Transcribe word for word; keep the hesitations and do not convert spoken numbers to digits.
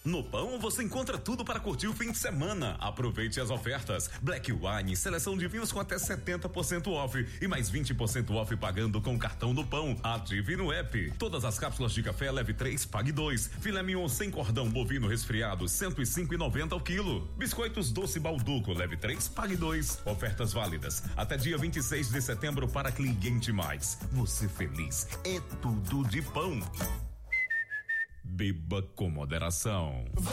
No Pão você encontra tudo para curtir o fim de semana. Aproveite as ofertas. Black Wine, seleção de vinhos com até setenta por cento off e mais vinte por cento off pagando com o cartão do Pão. Ative no app. Todas as cápsulas de café leve três, pague dois. Filé mignon sem cordão bovino resfriado cento e cinco e noventa ao quilo. Biscoitos doce Balduco leve três, pague dois. Ofertas válidas até dia vinte e seis de setembro para cliente mais. Você feliz é tudo de Pão. Beba com moderação.